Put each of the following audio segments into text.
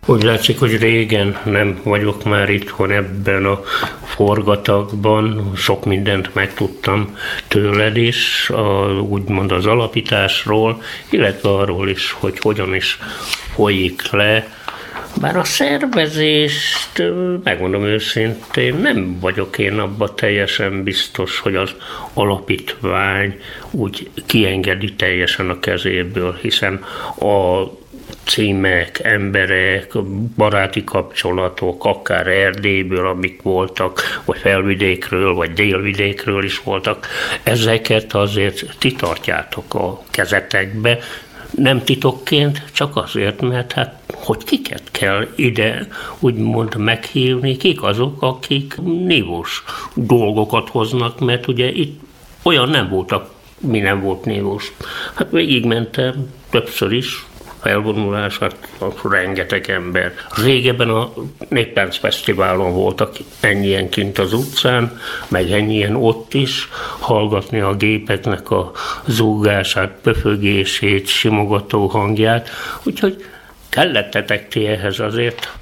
Úgy látszik, hogy régen nem vagyok már itthon ebben a forgatagban, sok mindent megtudtam tőled is, úgymond az alapításról, illetve arról is, hogy hogyan is folyik le. Bár a szervezést, megmondom őszintén, nem vagyok én abban teljesen biztos, hogy az alapítvány úgy kiengedi teljesen a kezéből, hiszen a címek, emberek, baráti kapcsolatok, akár Erdélyből, amik voltak, vagy Felvidékről, vagy Délvidékről is voltak, ezeket azért ti tartjátok a kezetekbe, nem titokként, csak azért, mert hát hogy kiket kell ide úgymond meghívni, kik azok, akik nívós dolgokat hoznak, mert ugye itt olyan nem voltak, mi nem volt nívós. Hát végigmentem többször is, felvonulás, hát rengeteg ember. Régebben a Néptánc Fesztiválon voltak ennyien kint az utcán, meg ennyien ott is, hallgatni a gépeknek a zúgását, pöfögését, simogató hangját, úgyhogy kellettetek ti ehhez azért.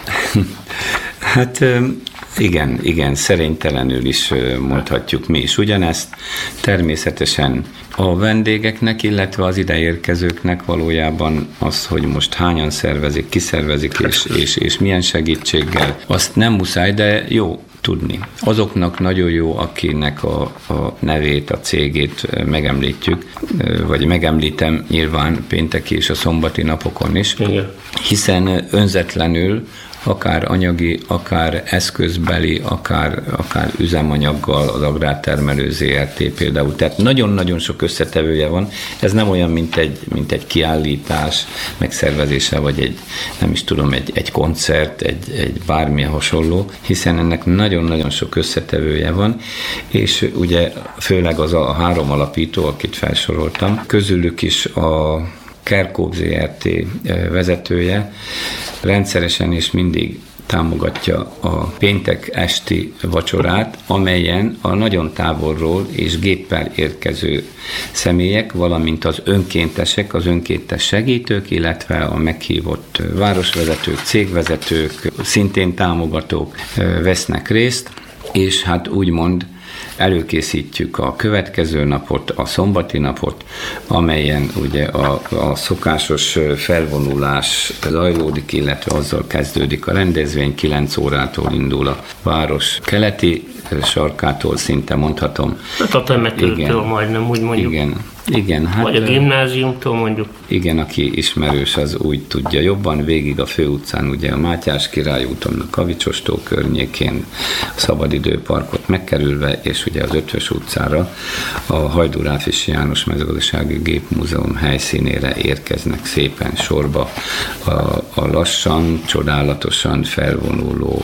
Hát igen, szerénytelenül is mondhatjuk mi is ugyanezt. Természetesen a vendégeknek, illetve az ideérkezőknek valójában az, hogy most hányan szervezik, kiszervezik és milyen segítséggel, azt nem muszáj, de jó tudni. Azoknak nagyon jó, akinek a nevét, a cégét megemlítjük, vagy megemlítem nyilván pénteki és a szombati napokon is, igen. Hiszen önzetlenül akár anyagi, akár eszközbeli, akár üzemanyaggal az Agrártermelő Zrt. Például. Tehát nagyon-nagyon sok összetevője van. Ez nem olyan, mint egy kiállítás megszervezése, vagy egy koncert, egy bármilyen hasonló, hiszen ennek nagyon-nagyon sok összetevője van, és ugye főleg az a 3 alapító, akit felsoroltam, közülük is a Kerkóp Zrt. Vezetője rendszeresen és mindig támogatja a péntek esti vacsorát, amelyen a nagyon távolról és géppel érkező személyek, valamint az önkéntesek, az önkéntes segítők, illetve a meghívott városvezetők, cégvezetők, szintén támogatók vesznek részt, és hát úgymond előkészítjük a következő napot, a szombati napot, amelyen ugye a szokásos felvonulás zajlódik, illetve azzal kezdődik a rendezvény, 9 órától indul a város keleti sarkától, szinte mondhatom. Hát a temetőtől majdnem, úgy mondjuk. Igen, hát, vagy a gimnáziumtól mondjuk. Igen, aki ismerős, az úgy tudja jobban, végig a főutcán, ugye a Mátyás Király úton, a Kavicsostó környékén, a Szabadidőparkot megkerülve, és ugye az Ötvös utcára a Hajdú Ráfisi János Mezőgazdasági Gépmúzeum helyszínére érkeznek szépen sorba a lassan, csodálatosan felvonuló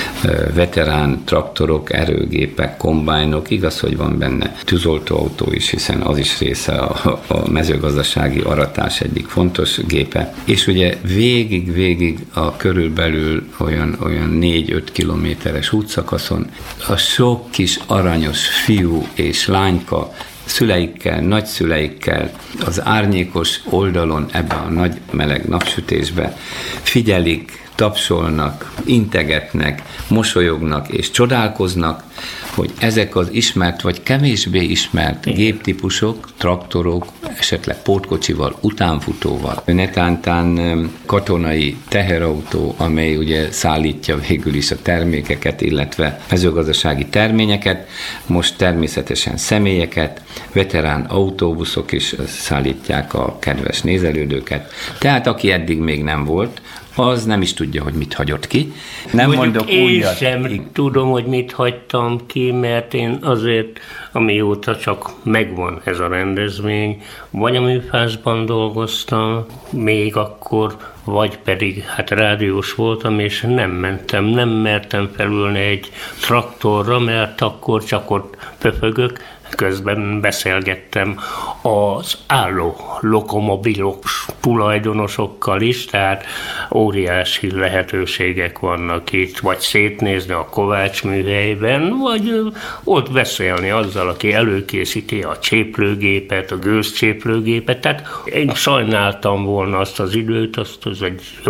veterán traktorok, erőgépek, kombájnok, igaz, hogy van benne tűzoltóautó is, hiszen az is része a mezőgazdasági aratás egyik fontos gépe. És ugye végig a körülbelül olyan 4-5 kilométeres útszakaszon a sok kis aranyos fiú és lányka szüleikkel, nagyszüleikkel az árnyékos oldalon ebben a nagy meleg napsütésbe figyelik, tapsolnak, integetnek, mosolyognak és csodálkoznak, hogy ezek az ismert vagy kevésbé ismert géptípusok, traktorok, esetleg pótkocsival, utánfutóval, netántán katonai teherautó, amely ugye szállítja végül is a termékeket, illetve mezőgazdasági terményeket, most természetesen személyeket, veterán autóbuszok is szállítják a kedves nézelődőket. Tehát aki eddig még nem volt, az nem is tudja, hogy mit hagyott ki. Nem mondok újat. Én sem tudom, hogy mit hagytam ki, mert én azért, amióta csak megvan ez a rendezvény, vagy a műfázban dolgoztam még akkor, vagy pedig hát rádiós voltam, és nem mertem felülni egy traktorra, mert akkor csak ott pöfögök, közben beszélgettem az álló lokomobilok tulajdonosokkal is, tehát óriási lehetőségek vannak itt, vagy szétnézni a Kovács műhelyben, vagy ott beszélni azzal, aki előkészíti a cséplőgépet, a gőzcséplőgépet, tehát én sajnáltam volna azt az időt, azt az egy jó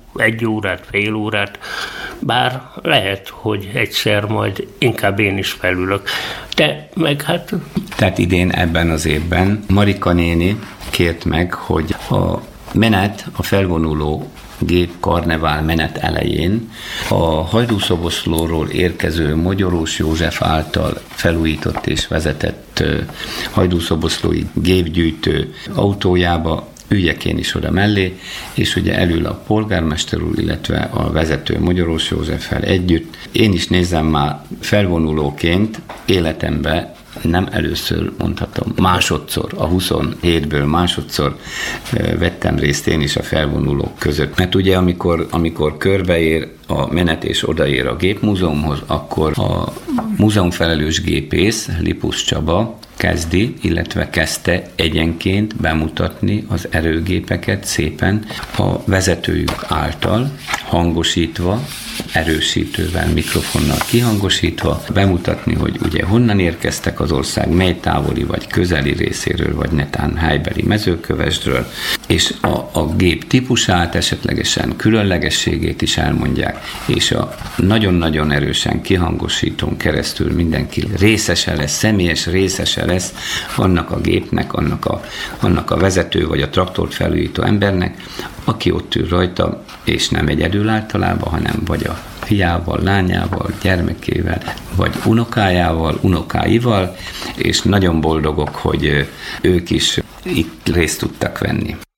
1 órát, fél órát, bár lehet, hogy egyszer majd inkább én is felülök. De meg hát... Tehát idén ebben az évben Marika néni kért meg, hogy a menet, a felvonuló gép karnevál menet elején a Hajdúszoboszlóról érkező Mogyorós József által felújított és vezetett hajdúszoboszlói gépgyűjtő autójába üljek én is oda mellé, és ugye elül a polgármester úr, illetve a vezető Mogyorós Józseffel együtt. Én is nézem már felvonulóként életembe, nem először mondhatom, másodszor, a 27-ből másodszor vettem részt én is a felvonulók között. Mert ugye amikor körbeér a menet és odaér a gépmúzeumhoz, akkor a múzeumfelelős gépész, Lipus Csaba kezdi, illetve kezdte egyenként bemutatni az erőgépeket szépen a vezetőjük által, hangosítva, erősítővel, mikrofonnal kihangosítva, bemutatni, hogy ugye honnan érkeztek az ország, mely távoli vagy közeli részéről, vagy netán helybeli Mezőkövesdről, és a gép típusát, esetlegesen különlegességét is elmondják, és a nagyon-nagyon erősen kihangosítón keresztül mindenki részese lesz, személyes részese lesz annak a gépnek, annak a vezető vagy a traktort felújító embernek, aki ott ül rajta, és nem egyedül általában, hanem vagy a fiával, lányával, gyermekével, vagy unokájával, unokáival, és nagyon boldogok, hogy ők is itt részt tudtak venni.